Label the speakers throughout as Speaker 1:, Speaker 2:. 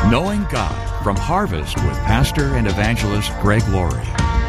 Speaker 1: Knowing God from Harvest with Pastor and Evangelist Greg Laurie.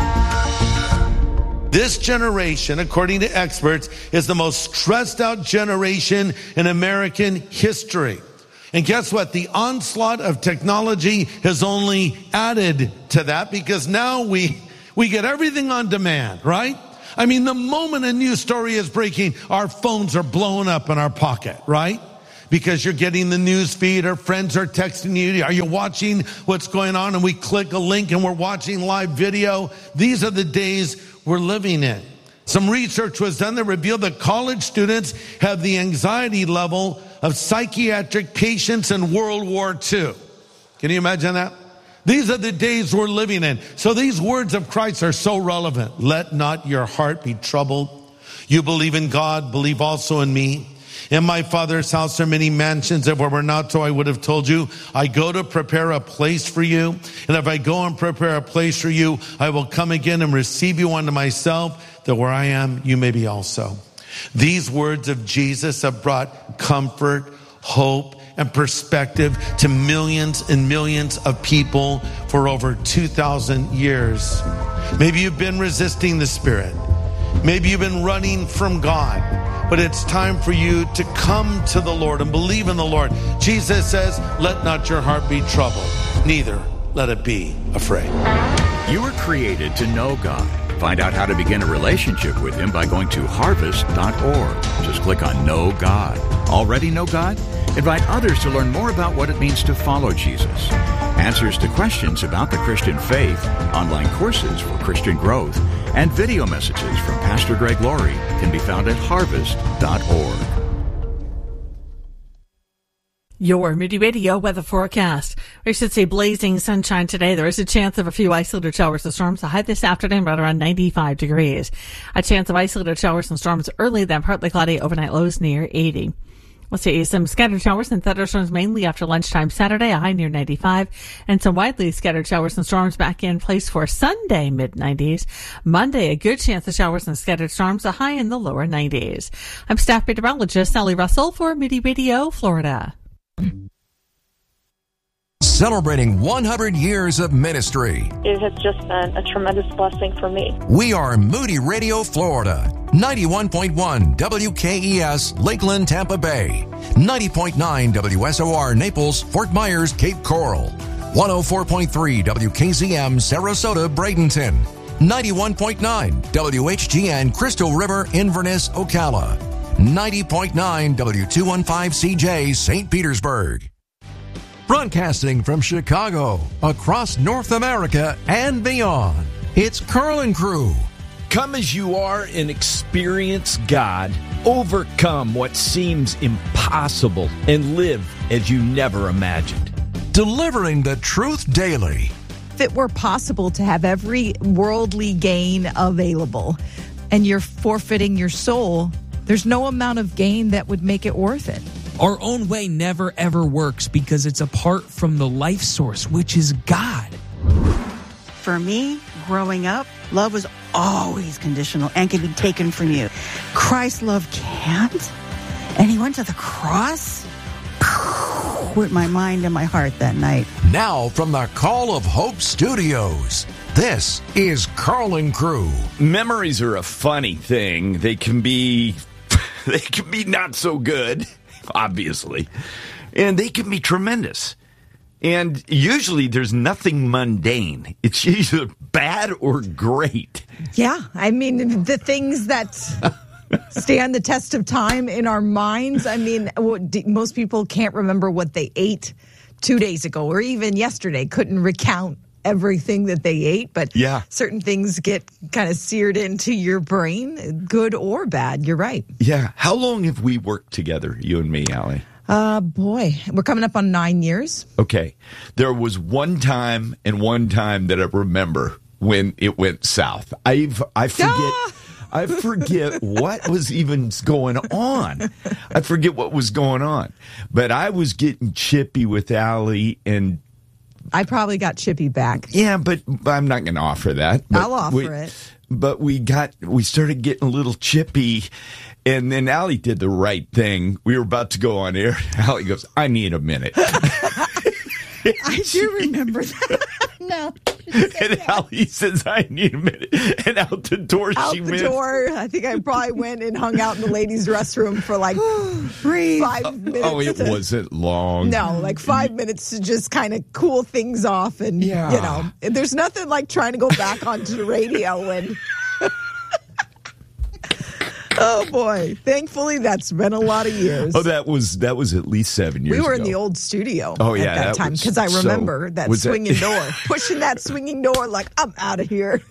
Speaker 2: This generation, according to experts, is the most stressed out generation in American history. And guess what? The onslaught of technology has only added to that, because now we get everything on demand, right? I mean, the moment a new story is breaking, our phones are blowing up in our pocket, right? Because you're getting the news feed, our friends are texting you, are you watching what's going on? And we click a link and we're watching live video. These are the days we're living in. Some research was done that revealed that college students have the anxiety level of psychiatric patients in World War II. Can you imagine that? These are the days we're living in. So these words of Christ are so relevant. Let not your heart be troubled. You believe in God, believe also in me. In my Father's house are many mansions. If it were not so, I would have told you. I go to prepare a place for you. And if I go and prepare a place for you, I will come again and receive you unto myself, that where I am, you may be also. These words of Jesus have brought comfort, hope, and perspective to millions and millions of people for over 2,000 years. Maybe you've been resisting the Spirit. Maybe you've been running from God. But it's time for you to come to the Lord and believe in the Lord. Jesus says, let not your heart be troubled, neither let it be afraid.
Speaker 1: You were created to know God. Find out how to begin a relationship with Him by going to harvest.org. Just click on Know God. Already know God? Invite others to learn more about what it means to follow Jesus. Answers to questions about the Christian faith, online courses for Christian growth, and video messages from Pastor Greg Laurie can be found at harvest.org.
Speaker 3: Your Moody Radio weather forecast. We should say blazing sunshine today. There is a chance of a few isolated showers and storms. The high this afternoon right around 95 degrees. A chance of isolated showers and storms early, then partly cloudy, overnight lows near 80. We'll see some scattered showers and thunderstorms mainly after lunchtime Saturday, a high near 95, and some widely scattered showers and storms back in place for Sunday, mid-90s. Monday, a good chance of showers and scattered storms, a high in the lower 90s. I'm staff meteorologist Sally Russell for Moody Radio, Florida.
Speaker 4: Celebrating 100 years of ministry.
Speaker 5: It has just been a tremendous blessing for me.
Speaker 4: We are Moody Radio, Florida. 91.1 WKES, Lakeland, Tampa Bay. 90.9 WSOR, Naples, Fort Myers, Cape Coral. 104.3 WKZM, Sarasota, Bradenton. 91.9 WHGN, Crystal River, Inverness, Ocala. 90.9 W215CJ, St. Petersburg. Broadcasting from Chicago, across North America and beyond, it's Carl and Crew.
Speaker 6: Come as you are and experience God. Overcome what seems impossible and live as you never imagined.
Speaker 4: Delivering the truth daily.
Speaker 7: If it were possible to have every worldly gain available and you're forfeiting your soul, there's no amount of gain that would make it worth it.
Speaker 8: Our own way never, ever works because it's apart from the life source, which is God.
Speaker 9: For me, growing up, love was always conditional and can be taken from you. Christ's love can't. And He went to the cross with my mind and my heart that night.
Speaker 4: Now from the Call of Hope Studios, this is Carl and Crew.
Speaker 6: Memories are a funny thing. They can be not so good, obviously, and they can be tremendous. And usually there's nothing mundane. It's either bad or great.
Speaker 7: Yeah, I mean, the things that stand the test of time in our minds. I mean, most people can't remember what they ate 2 days ago or even yesterday. Couldn't recount everything that they ate, but
Speaker 6: yeah,
Speaker 7: certain things get kind of seared into your brain, good or bad. You're right.
Speaker 6: Yeah. How long have we worked together, you and me, Allie?
Speaker 7: Boy, we're coming up on 9 years.
Speaker 6: Okay. There was one time that I remember when it went south. I forget what was even going on. I forget what was going on. But I was getting chippy with Allie, and
Speaker 7: I probably got chippy back.
Speaker 6: Yeah, but I'm not going to offer that.
Speaker 7: I'll offer it.
Speaker 6: But we started getting a little chippy, and then Allie did the right thing. We were about to go on air. Allie goes, I need a minute.
Speaker 7: I do remember that. No.
Speaker 6: And Allie says, I need a minute. And out the door
Speaker 7: Out
Speaker 6: she
Speaker 7: the
Speaker 6: went.
Speaker 7: door. I think I probably went and hung out in the ladies' restroom for like 5 minutes.
Speaker 6: Oh, it wasn't long.
Speaker 7: No, like 5 minutes to just kind of cool things off. And, you know, there's nothing like trying to go back onto the radio and... Oh boy! Thankfully, that's been a lot of years.
Speaker 6: Oh, that was at least 7 years ago.
Speaker 7: We were in the old studio
Speaker 6: at
Speaker 7: that time because I remember that swinging door, pushing that swinging door like I'm out of here.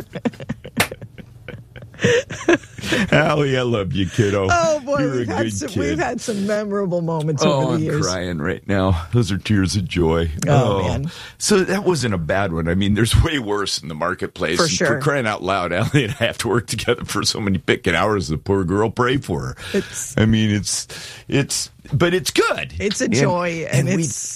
Speaker 6: Allie, I love you, kiddo.
Speaker 7: Oh boy,
Speaker 6: You're
Speaker 7: we've had some memorable moments over the years.
Speaker 6: I'm crying right now. Those are tears of joy.
Speaker 7: Oh man!
Speaker 6: So that wasn't a bad one. I mean, there's way worse in the marketplace.
Speaker 7: For sure.
Speaker 6: For crying out loud, Allie and I have to work together for so many picking hours. The poor girl, pray for her. But it's good.
Speaker 7: It's a joy, and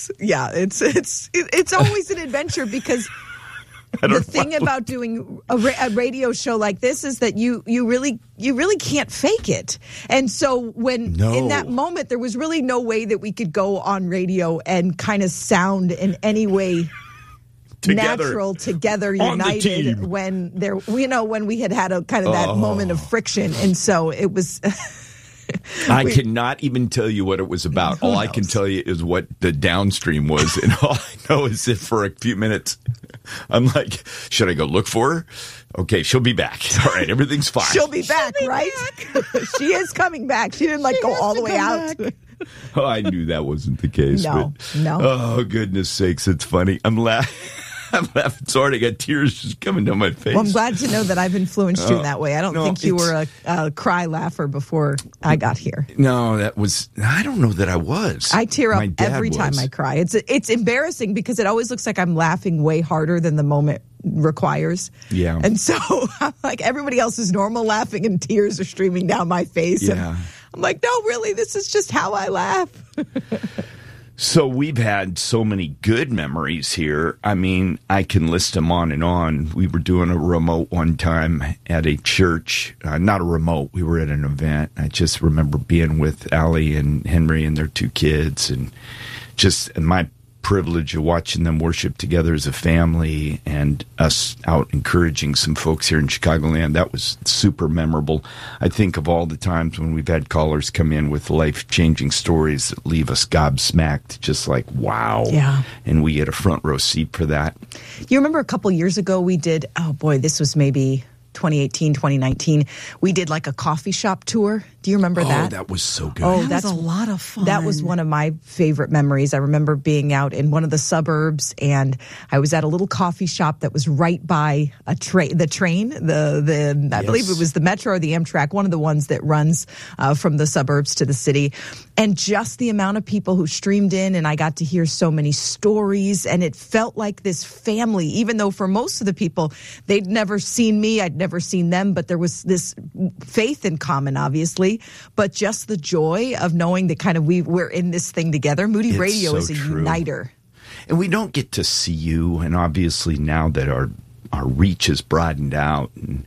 Speaker 7: it's always an adventure because. The thing about doing a radio show like this is that you really can't fake it. And so in that moment, there was really no way that we could go on radio and kind of sound in any way natural together, united when we had a kind of that moment of friction. And so it was.
Speaker 6: I cannot even tell you what it was about. All I can tell you is what the downstream was. And all I know is that for a few minutes, I'm like, should I go look for her? Okay, she'll be back. All right, everything's fine.
Speaker 7: She'll be back, right? She is coming back. She didn't go all the way out.
Speaker 6: Oh, I knew that wasn't the case.
Speaker 7: No.
Speaker 6: Oh, goodness sakes, it's funny. I'm laughing so hard I got tears just coming down my face.
Speaker 7: Well, I'm glad to know that I've influenced you in that way. I don't think you were a cry laugher before I got here.
Speaker 6: No, I don't know that I was.
Speaker 7: I tear up every time I cry. It's embarrassing because it always looks like I'm laughing way harder than the moment requires.
Speaker 6: Yeah.
Speaker 7: And so I'm like everybody else is normal laughing and tears are streaming down my face.
Speaker 6: Yeah.
Speaker 7: And I'm like, no, really, this is just how I laugh.
Speaker 6: So we've had so many good memories here. I mean, I can list them on and on. We were doing a remote one time at a church. Not a remote. We were at an event. I just remember being with Allie and Henry and their 2 kids and my privilege of watching them worship together as a family and us out encouraging some folks here in Chicagoland. That was super memorable. I think of all the times when we've had callers come in with life-changing stories that leave us gobsmacked, just like, wow.
Speaker 7: Yeah.
Speaker 6: And we get a front row seat for that.
Speaker 7: You remember a couple years ago we did, this was maybe 2018, 2019, we did like a coffee shop tour. Do you remember that?
Speaker 6: Oh, that was so good.
Speaker 7: Oh,
Speaker 9: that was a lot of fun.
Speaker 7: That was one of my favorite memories. I remember being out in one of the suburbs, and I was at a little coffee shop that was right by the train. I believe it was the Metro or the Amtrak, one of the ones that runs from the suburbs to the city. And just the amount of people who streamed in, and I got to hear so many stories, and it felt like this family, even though for most of the people, they'd never seen me, I'd never seen them, but there was this faith in common, obviously. But just the joy of knowing that kind of we're in this thing together. Moody Radio is a uniter.
Speaker 6: And we don't get to see you, and obviously now that our reach is broadened out.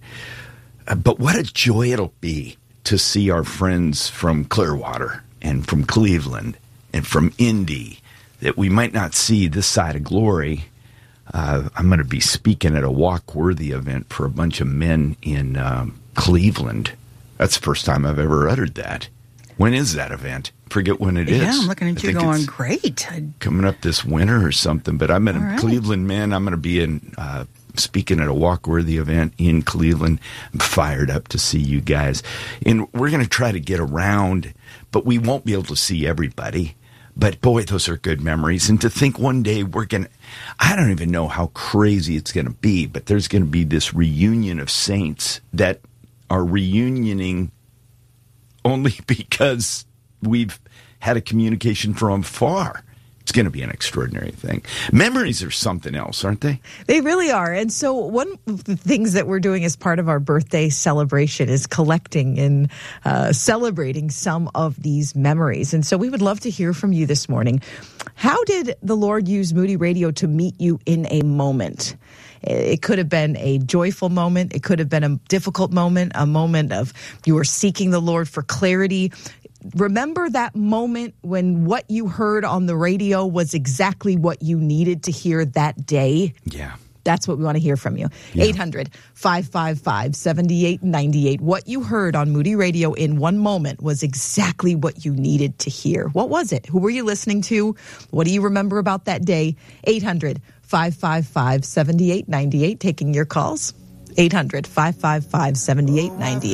Speaker 6: But what a joy it'll be to see our friends from Clearwater and from Cleveland and from Indy that we might not see this side of glory. I'm going to be speaking at a Walk-Worthy event for a bunch of men in Cleveland. That's the first time I've ever uttered that. When is that event? Forget when it is.
Speaker 9: Yeah, I'm looking at you going, great.
Speaker 6: Coming up this winter or something. But I'm a Cleveland man. I'm going to be speaking at a Walk-Worthy event in Cleveland. I'm fired up to see you guys. And we're going to try to get around, but we won't be able to see everybody. But boy, those are good memories. And to think one day I don't even know how crazy it's going to be, but there's going to be this reunion of saints that are reunioning only because we've had a communication from afar. It's going to be an extraordinary thing. Memories are something else, aren't they?
Speaker 7: They really are. And so one of the things that we're doing as part of our birthday celebration is collecting and celebrating some of these memories. And so we would love to hear from you this morning. How did the Lord use Moody Radio to meet you in a moment? It could have been a joyful moment. It could have been a difficult moment, a moment of you were seeking the Lord for clarity. remember that moment when what you heard on the radio was exactly what you needed to hear that day?
Speaker 6: Yeah.
Speaker 7: That's what we want to hear from you.
Speaker 6: Yeah.
Speaker 7: 800-555-7898. What you heard on Moody Radio in one moment was exactly what you needed to hear. What was it? Who were you listening to? What do you remember about that day? 800-555-7898. Taking your calls. 800-555-7898.